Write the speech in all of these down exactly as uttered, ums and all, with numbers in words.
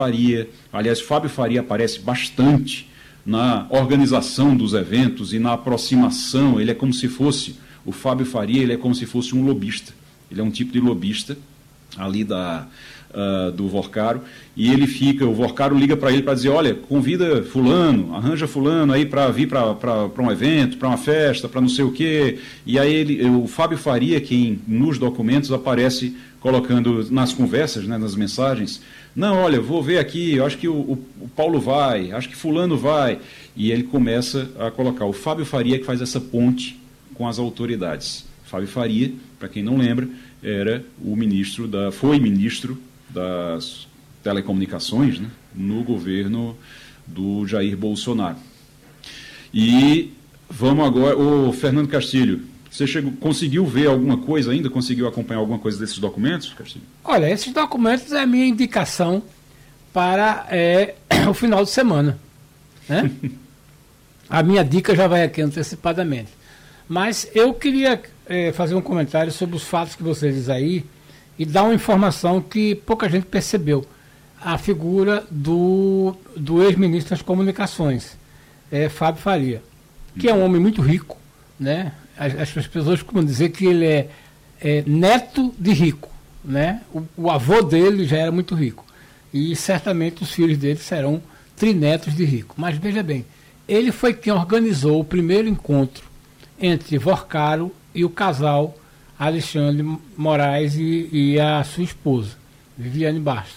Faria, aliás, Fábio Faria aparece bastante na organização dos eventos e na aproximação. Ele é como se fosse, o Fábio Faria, ele é como se fosse um lobista. Ele é um tipo de lobista ali da, uh, do Vorcaro, e ele fica, o Vorcaro liga para ele para dizer, olha, convida fulano, arranja fulano aí para vir para um evento, para uma festa, para não sei o quê. E aí ele, o Fábio Faria, quem nos documentos aparece colocando nas conversas, né, nas mensagens, não, olha, vou ver aqui, eu acho que o, o, o Paulo vai, acho que fulano vai. E ele começa a colocar. O Fábio Faria que faz essa ponte com as autoridades. Fábio Faria, para quem não lembra, era o ministro da, foi ministro das telecomunicações, né, no governo do Jair Bolsonaro. E vamos agora, o Fernando Castilho, você chegou, conseguiu ver alguma coisa ainda? Conseguiu acompanhar alguma coisa desses documentos, Castilho? Olha, esses documentos é a minha indicação para é, o final de semana, né? A minha dica já vai aqui antecipadamente. Mas eu queria é, fazer um comentário sobre os fatos que você diz aí e dar uma informação que pouca gente percebeu. A figura do, do ex-ministro das Comunicações, é, Fábio Faria, que é um homem muito rico, né? As, as pessoas costumam dizer que ele é, é neto de rico, né? O, o avô dele já era muito rico. E certamente os filhos dele serão trinetos de rico. Mas veja bem, ele foi quem organizou o primeiro encontro entre Vorcaro e o casal Alexandre Moraes e, e a sua esposa, Viviane Bastos.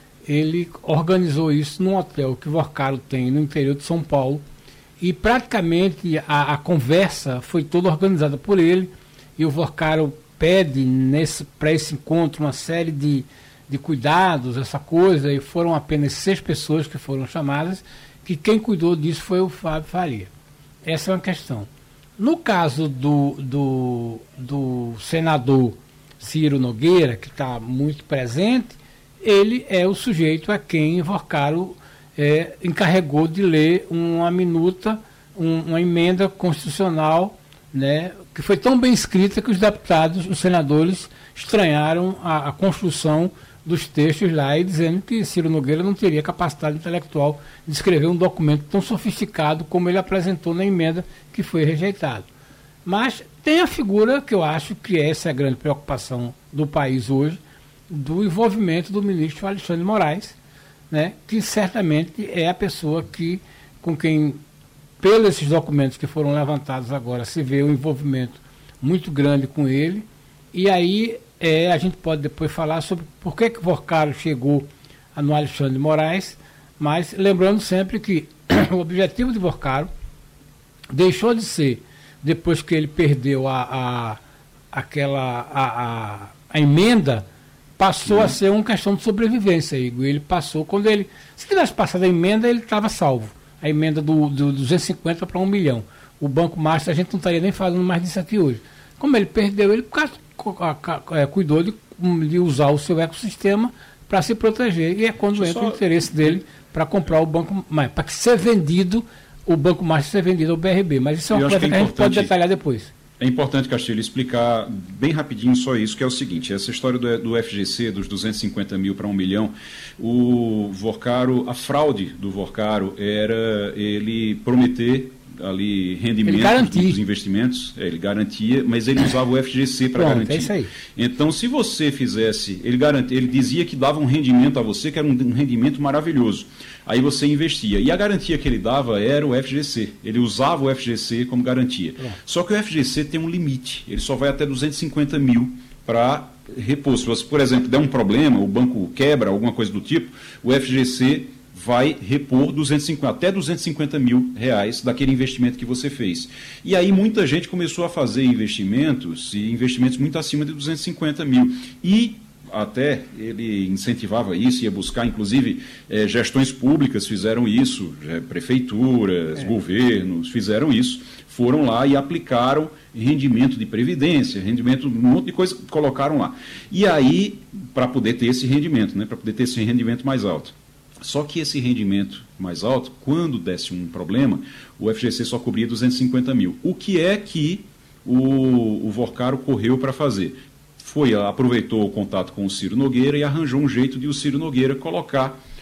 Ele organizou isso num hotel que Vorcaro tem no interior de São Paulo, e praticamente a, a conversa foi toda organizada por ele, e o Vorcaro pede para esse encontro uma série de, de cuidados, essa coisa, e foram apenas seis pessoas que foram chamadas, que quem cuidou disso foi o Fábio Faria. Essa é uma questão. No caso do, do, do senador Ciro Nogueira, que está muito presente, ele é o sujeito a quem Vorcaro é, encarregou de ler uma minuta, um, uma emenda constitucional, né, que foi tão bem escrita que os deputados, os senadores, estranharam a, a construção dos textos lá e dizendo que Ciro Nogueira não teria capacidade intelectual de escrever um documento tão sofisticado como ele apresentou na emenda que foi rejeitado. Mas tem a figura que eu acho que essa é a grande preocupação do país hoje, do envolvimento do ministro Alexandre Moraes, né, que certamente é a pessoa que, com quem, pelos esses documentos que foram levantados agora, se vê um envolvimento muito grande com ele. E aí é, a gente pode depois falar sobre por que que Vorcaro chegou no Alexandre Moraes, mas lembrando sempre que o objetivo de Vorcaro deixou de ser, depois que ele perdeu a, a, aquela, a, a, a emenda, passou Sim. a ser uma questão de sobrevivência, Igor. Ele passou, quando ele, se tivesse passado a emenda, ele estava salvo. A emenda do, do duzentos e cinquenta para um milhão. O Banco Master, a gente não estaria nem falando mais disso aqui hoje. Como ele perdeu, ele cuidou de, de usar o seu ecossistema para se proteger. E é quando Deixa entra só... o interesse dele para comprar o Banco Master, para ser vendido, o Banco Master ser vendido ao B R B. Mas isso é uma Eu coisa que, que é a gente pode detalhar depois. É importante, Castilho, explicar bem rapidinho só isso, que é o seguinte, essa história do, do F G C, dos duzentos e cinquenta mil para um milhão, o Vorcaro, a fraude do Vorcaro era ele prometer ali rendimento dos investimentos, é, ele garantia, mas ele usava o F G C para garantir. É isso aí. Então, se você fizesse, ele, garantia, ele dizia que dava um rendimento a você, que era um, um rendimento maravilhoso. Aí você investia. E a garantia que ele dava era o F G C. Ele usava o F G C como garantia. É. Só que o F G C tem um limite. Ele só vai até duzentos e cinquenta mil para repor. Se você, por exemplo, der um problema, o banco quebra, alguma coisa do tipo, o F G C vai repor duzentos e cinquenta, até duzentos e cinquenta mil reais daquele investimento que você fez. E aí muita gente começou a fazer investimentos, e investimentos muito acima de duzentos e cinquenta mil. E até ele incentivava isso, ia buscar, inclusive, eh, gestões públicas fizeram isso, eh, prefeituras, é. governos fizeram isso, foram lá e aplicaram rendimento de previdência, rendimento, um monte de coisa, colocaram lá. E aí, para poder ter esse rendimento, né, para poder ter esse rendimento mais alto. Só que esse rendimento mais alto, quando desse um problema, o F G C só cobria duzentos e cinquenta mil. O que é que o, o Vorcaro correu para fazer? Foi, aproveitou o contato com o Ciro Nogueira e arranjou um jeito de o Ciro Nogueira colocar